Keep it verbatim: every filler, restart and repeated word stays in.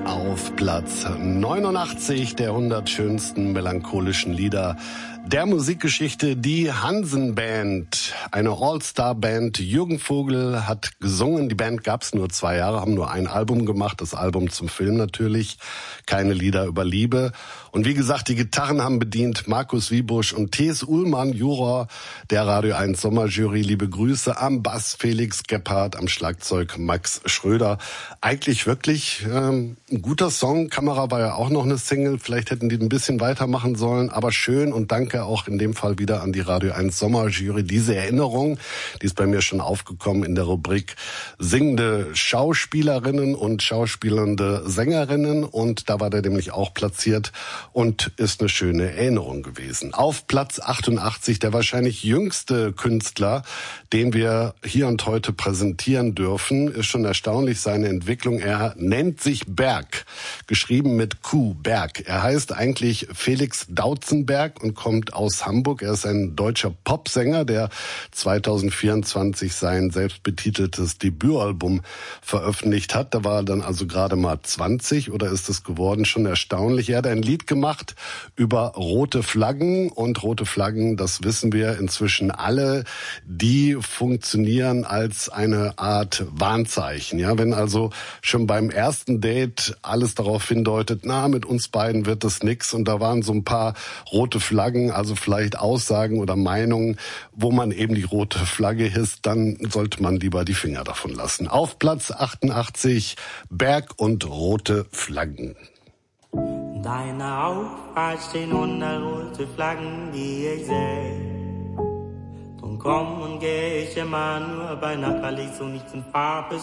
Auf Platz neunundachtzig der hundert schönsten melancholischen Lieder der Musikgeschichte, die Hansen-Band, eine All-Star-Band. Jürgen Vogel hat gesungen. Die Band gab's nur zwei Jahre, haben nur ein Album gemacht, das Album zum Film natürlich, keine Lieder über Liebe. Und wie gesagt, die Gitarren haben bedient Markus Wiebusch und T S. Ullmann, Juror der Radio eins Sommerjury. Liebe Grüße am Bass Felix Gebhardt, am Schlagzeug Max Schröder. Eigentlich wirklich ähm, ein guter Song. Kamera war ja auch noch eine Single. Vielleicht hätten die ein bisschen weitermachen sollen, aber schön. Und danke auch in dem Fall wieder an die Radio eins Sommerjury. Diese Erinnerung, die ist bei mir schon aufgekommen in der Rubrik singende Schauspielerinnen und schauspielende Sängerinnen. Und da war der nämlich auch platziert und ist eine schöne Erinnerung gewesen. Auf Platz achtundachtzig der wahrscheinlich jüngste Künstler, den wir hier und heute präsentieren dürfen, ist schon erstaunlich seine Entwicklung. Er nennt sich Berg, geschrieben mit Q, Berg. Er heißt eigentlich Felix Dautzenberg und kommt aus Hamburg. Er ist ein deutscher Popsänger, der zweitausendvierundzwanzig sein selbstbetiteltes Debütalbum veröffentlicht hat. Da war er dann also gerade mal zwanzig oder ist es geworden, schon erstaunlich. Er hat ein Lied gemacht über rote Flaggen und rote Flaggen, das wissen wir inzwischen alle, die funktionieren als eine Art Warnzeichen. Ja, wenn also schon beim ersten Date alles darauf hindeutet, na, mit uns beiden wird das nix und da waren so ein paar rote Flaggen, also vielleicht Aussagen oder Meinungen, wo man eben die rote Flagge hisst, dann sollte man lieber die Finger davon lassen. Auf Platz achtundachtzig, Berg und rote Flaggen. Deine Augen stehen hundert rote Flaggen, die ich seh. Drum komm und geh ich immer nur bei Nacht, weil ich so nicht in Farbe